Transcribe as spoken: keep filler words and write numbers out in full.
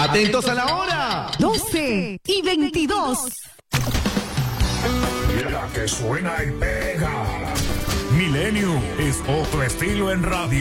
Atentos a la hora. doce y veintidós. La que suena y pega. Milenio es otro estilo en radio.